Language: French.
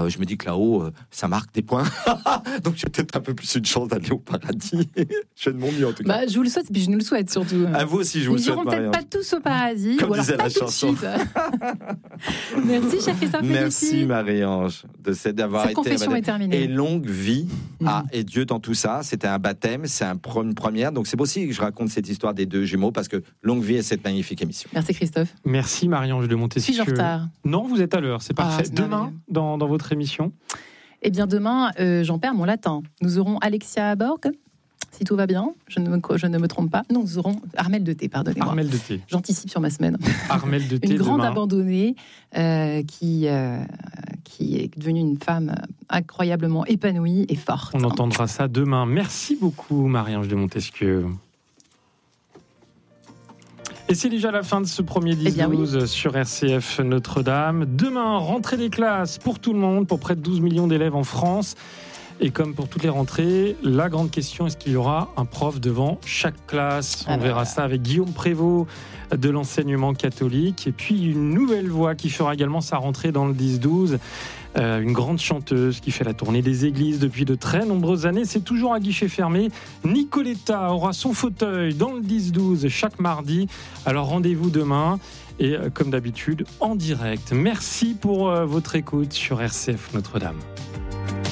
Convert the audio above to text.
je me dis que là-haut, ça marque des points. Donc j'ai peut-être un peu plus une chance d'aller au paradis. Je fais de mon mieux en tout cas. Je vous le souhaite, puis je nous le souhaite surtout. À vous aussi, je vous le souhaite. Ils n'iront peut-être pas tous au paradis, comme ou alors disait pas la tout chanson. de suite. Merci, cher Christophe. Merci Marie-Ange d'avoir Cette été. confession est terminée. Et longue vie et Dieu dans tout ça. C'était un baptême, c'est une première. Donc c'est aussi que je raconte cette histoire des deux jumeaux parce que longue vie et cette magnifique émission. Merci Christophe. Merci Marie-Ange de Montesquieu. Suis-je en retard? Non, vous êtes à l'heure, c'est parfait. c'est Demain, dans votre émission? Eh bien demain, j'en perds mon latin. Nous aurons Alexia à Borg, si tout va bien, je ne me trompe pas. Non, nous aurons Armelle de Thé, pardonnez-moi. Armelle de Thé. J'anticipe sur ma semaine. Armelle de Thé. Une grande demain. abandonnée qui est devenue une femme incroyablement épanouie et forte. On entendra ça demain. Merci beaucoup Marie-Ange de Montesquieu. Et c'est déjà la fin de ce premier 10-12 sur RCF Notre-Dame. Demain, rentrée des classes pour tout le monde, pour près de 12 millions d'élèves en France. Et comme pour toutes les rentrées, la grande question, est-ce qu'il y aura un prof devant chaque classe? On verra ça avec Guillaume Prévost de l'enseignement catholique. Et puis une nouvelle voix qui fera également sa rentrée dans le 10-12. Une grande chanteuse qui fait la tournée des églises depuis de très nombreuses années. C'est toujours à guichet fermé. Nicoletta aura son fauteuil dans le 10-12 chaque mardi. Alors rendez-vous demain et comme d'habitude en direct. Merci pour votre écoute sur RCF Notre-Dame.